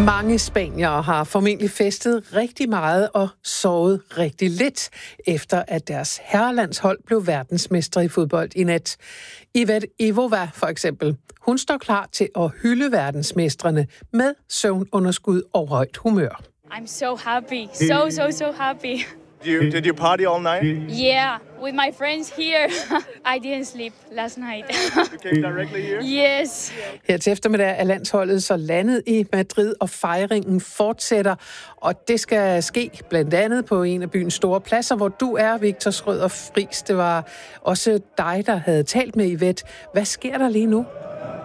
Mange spaniere har formentlig festet rigtig meget og sovet rigtig lidt, efter at deres herrelandshold blev verdensmestre i fodbold i nat. Ivette Ivova for eksempel. Hun står klar til at hylde verdensmestrene med søvnunderskud og højt humør. I'm so happy. So happy. Did you party all night? Yeah, with my friends here. I didn't sleep last night. You came directly here? Yes. Her til eftermiddag er landsholdet så landet i Madrid, og fejringen fortsætter. Og det skal ske blandt andet på en af byens store pladser, hvor du er, Victor Schrøder Friis. Det var også dig, der havde talt med Ivette. Hvad sker der lige nu?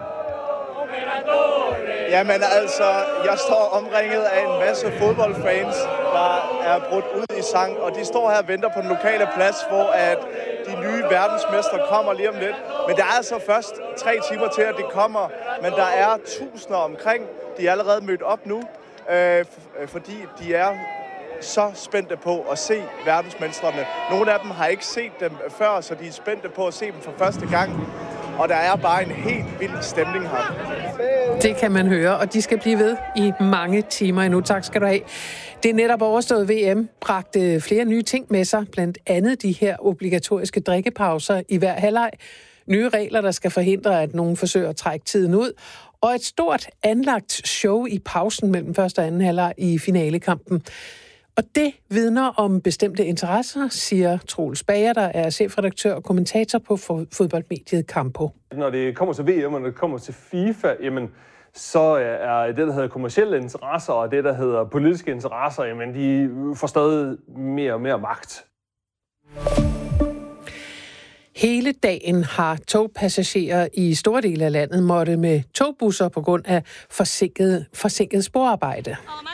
Jamen altså, jeg står omringet af en masse fodboldfans, der er brudt ud i sang, og de står her og venter på den lokale plads, hvor at de nye verdensmestre kommer lige om lidt. Men der er altså først 3 timer til, at de kommer, men der er tusinder omkring. De er allerede mødt op nu, fordi de er så spændte på at se verdensmestrene. Nogle af dem har ikke set dem før, så de er spændte på at se dem for første gang. Og der er bare en helt vild stemning her. Det kan man høre, og de skal blive ved i mange timer endnu. Tak skal du have. Det er netop overstået VM, bragte flere nye ting med sig, blandt andet de her obligatoriske drikkepauser i hver halvleg, nye regler, der skal forhindre, at nogen forsøger at trække tiden ud, og et stort anlagt show i pausen mellem første og anden halvleg i finalekampen. Og det vidner om bestemte interesser, siger Troels Bager, der er chefredaktør og kommentator på fodboldmediet Campo. Når det kommer til VM, og når det kommer til FIFA, jamen, så er det, der hedder kommercielle interesser, og det, der hedder politiske interesser, jamen, de får stadig mere og mere magt. Hele dagen har togpassagerer i store dele af landet måtte med togbusser på grund af forsinket sporarbejde.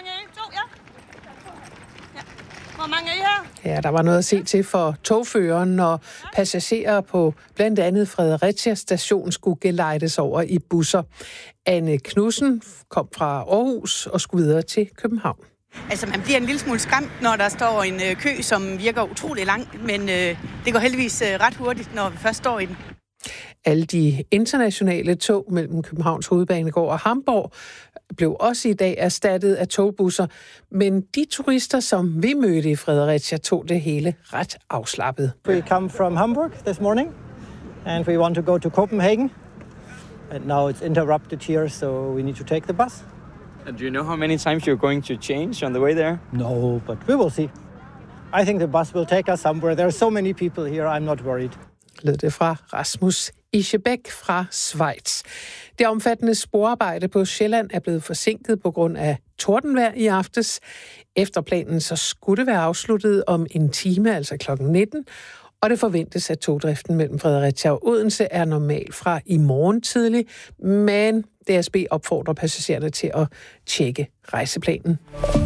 Hvor mange er I her? Ja, der var noget at se til for togføreren, når passagerer på blandt andet Fredericia station skulle gelejdes over i busser. Anne Knudsen kom fra Aarhus og skulle videre til København. Altså, man bliver en lille smule skræmt, når der står en kø, som virker utrolig lang, men det går heldigvis ret hurtigt, når vi først står i den. Alle de internationale tog mellem Københavns Hovedbanegård og Hamburg blev også i dag erstattet af togbusser, men de turister, som vi mødte i Fredericia, tog det hele ret afslappet. We come from Hamburg this morning, and we want to go to Copenhagen, and now it's interrupted here, so we need to take the bus. And do you know how many times you're going to change on the way there? No, but we will see. I think the bus will take us somewhere. There are so many people here, I'm not worried. Lød det fra Rasmus Ischebæk fra Schweiz. Det omfattende sporarbejde på Sjælland er blevet forsinket på grund af tordenvejr i aftes. Efter planen så skulle det være afsluttet om en time, altså kl. 19, og det forventes, at togdriften mellem Fredericia og Odense er normal fra i morgen tidlig, men DSB opfordrer passagererne til at tjekke rejseplanen.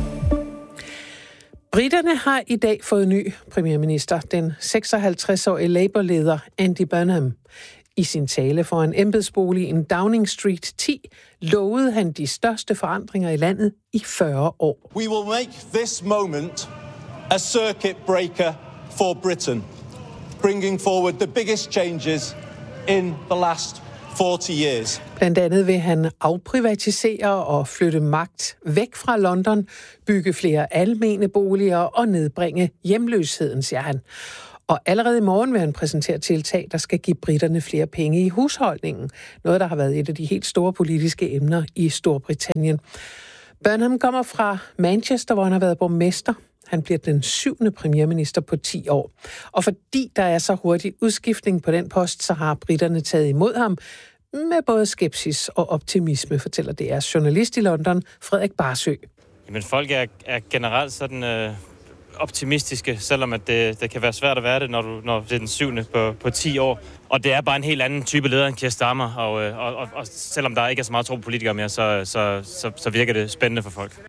Briterne har i dag fået ny premierminister, den 56-årige Labour-leder Andy Burnham. I sin tale foran embedsboligen Downing Street 10 lovede han de største forandringer i landet i 40 år. We will make this moment a circuit breaker for Britain, bringing forward the biggest changes in the last 40 years. Blandt andet vil han afprivatisere og flytte magt væk fra London, bygge flere almene boliger og nedbringe hjemløsheden, siger han. Og allerede i morgen vil han præsentere tiltag, der skal give briterne flere penge i husholdningen. Noget, der har været et af de helt store politiske emner i Storbritannien. Burnham kommer fra Manchester, hvor han har været borgmester. Han bliver den 7. premierminister på 10 år. Og fordi der er så hurtig udskiftning på den post, så har briterne taget imod ham med både skepsis og optimisme, fortæller DR's journalist i London, Frederik Barsø. Jamen, folk er generelt sådan optimistiske, selvom at det kan være svært at være det, når det er den 7. på 10 år. Og det er bare en helt anden type leder end Keir Starmer, og selvom der ikke er så meget tro på politikere mere, så virker det spændende for folk.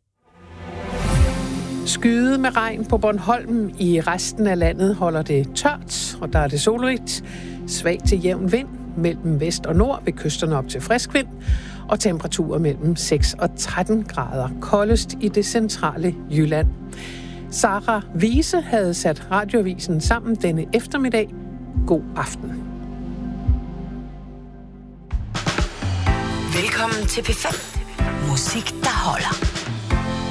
Skyde med regn på Bornholm. I resten af landet holder det tørt, og der er det solrigt. Svag til jævn vind mellem vest og nord, ved kysterne op til frisk vind, og temperaturer mellem 6 og 13 grader. Koldest i det centrale Jylland. Sara Wiese havde sat radioavisen sammen denne eftermiddag. God aften. Velkommen til P5. Musik, der holder.